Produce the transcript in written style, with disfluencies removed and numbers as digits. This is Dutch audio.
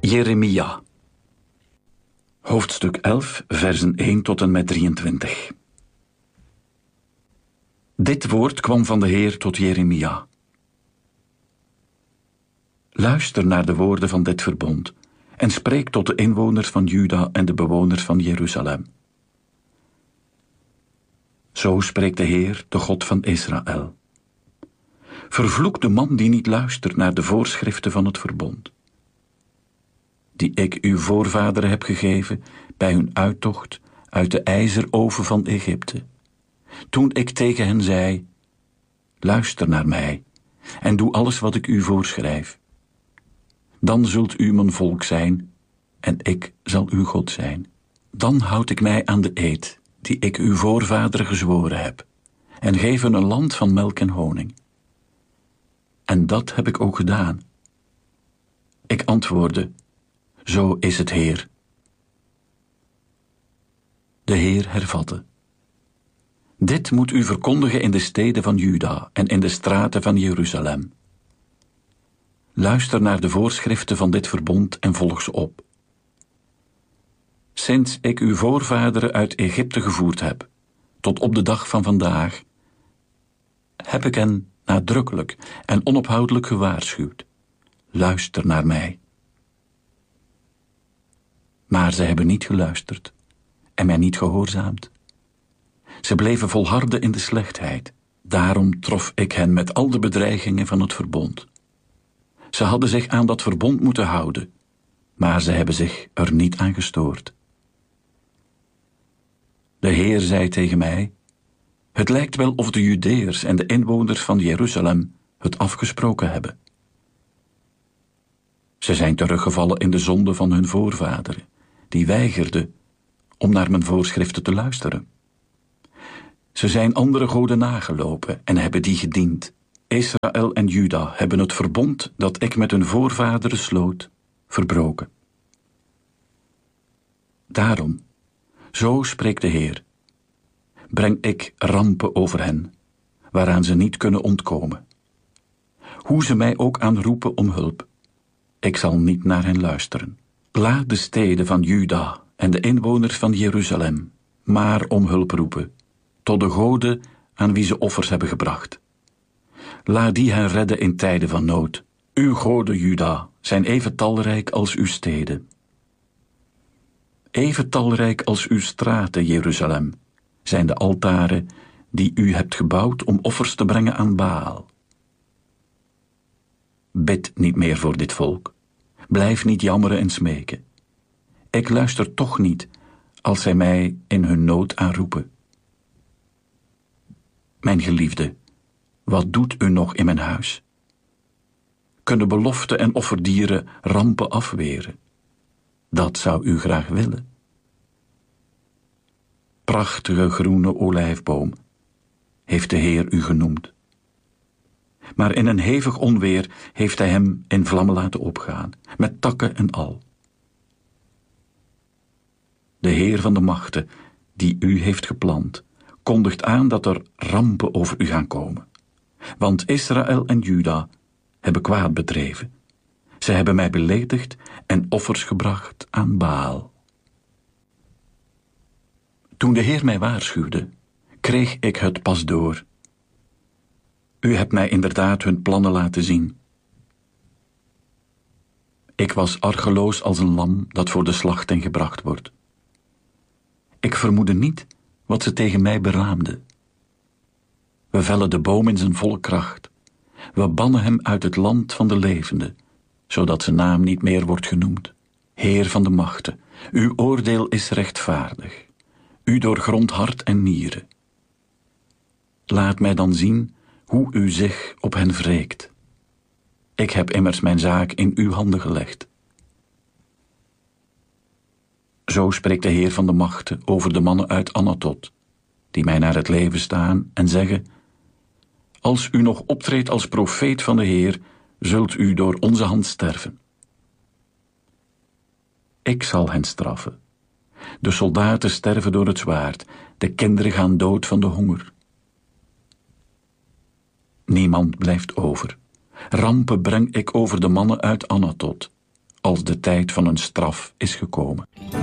Jeremia. Hoofdstuk 11, versen 1 tot en met 23. Dit woord kwam van de Heer tot Jeremia. Luister naar de woorden van dit verbond en spreek tot de inwoners van Juda en de bewoners van Jeruzalem. Zo spreekt de Heer, de God van Israël. Vervloek de man die niet luistert naar de voorschriften van het verbond, die ik uw voorvaderen heb gegeven bij hun uittocht uit de ijzeroven van Egypte. Toen ik tegen hen zei, luister naar mij en doe alles wat ik u voorschrijf. Dan zult u mijn volk zijn en ik zal uw God zijn. Dan houd ik mij aan de eed die ik uw voorvaderen gezworen heb en geef hun een land van melk en honing. En dat heb ik ook gedaan. Ik antwoordde, zo is het Heer. De Heer hervatte. Dit moet u verkondigen in de steden van Juda en in de straten van Jeruzalem. Luister naar de voorschriften van dit verbond en volg ze op. Sinds ik uw voorvaderen uit Egypte gevoerd heb, tot op de dag van vandaag, heb ik hen nadrukkelijk en onophoudelijk gewaarschuwd. Luister naar mij. Maar ze hebben niet geluisterd en mij niet gehoorzaamd. Ze bleven volharden in de slechtheid. Daarom trof ik hen met al de bedreigingen van het verbond. Ze hadden zich aan dat verbond moeten houden, maar ze hebben zich er niet aan gestoord. De Heer zei tegen mij, het lijkt wel of de Judeërs en de inwoners van Jeruzalem het afgesproken hebben. Ze zijn teruggevallen in de zonde van hun voorvaderen, die weigerden om naar mijn voorschriften te luisteren. Ze zijn andere goden nagelopen en hebben die gediend. Israël en Juda hebben het verbond dat ik met hun voorvaderen sloot, verbroken. Daarom, zo spreekt de Heer, breng ik rampen over hen, waaraan ze niet kunnen ontkomen. Hoe ze mij ook aanroepen om hulp, ik zal niet naar hen luisteren. Laat de steden van Juda en de inwoners van Jeruzalem maar om hulp roepen, tot de goden aan wie ze offers hebben gebracht. Laat die hen redden in tijden van nood. Uw goden, Juda, zijn even talrijk als uw steden. Even talrijk als uw straten, Jeruzalem, zijn de altaren die u hebt gebouwd om offers te brengen aan Baal. Bid niet meer voor dit volk. Blijf niet jammeren en smeken. Ik luister toch niet als zij mij in hun nood aanroepen. Mijn geliefde, wat doet u nog in mijn huis? Kunnen beloften en offerdieren rampen afweren? Dat zou u graag willen. Prachtige groene olijfboom heeft de Heer u genoemd. Maar in een hevig onweer heeft hij hem in vlammen laten opgaan, met takken en al. De Heer van de machten, die u heeft geplant, kondigt aan dat er rampen over u gaan komen. Want Israël en Juda hebben kwaad bedreven. Ze hebben mij beledigd en offers gebracht aan Baal. Toen de Heer mij waarschuwde, kreeg ik het pas door. U hebt mij inderdaad hun plannen laten zien. Ik was argeloos als een lam dat voor de slachting gebracht wordt. Ik vermoedde niet wat ze tegen mij beraamden. We vellen de boom in zijn volle kracht. We bannen hem uit het land van de levenden, zodat zijn naam niet meer wordt genoemd. Heer van de machten, uw oordeel is rechtvaardig. U doorgrondt hart en nieren. Laat mij dan zien hoe u zich op hen wreekt. Ik heb immers mijn zaak in uw handen gelegd. Zo spreekt de Heer van de machten over de mannen uit Anatot, die mij naar het leven staan en zeggen, als u nog optreedt als profeet van de Heer, zult u door onze hand sterven. Ik zal hen straffen. De soldaten sterven door het zwaard, de kinderen gaan dood van de honger. Niemand blijft over. Rampen breng ik over de mannen uit Anatot, als de tijd van een straf is gekomen.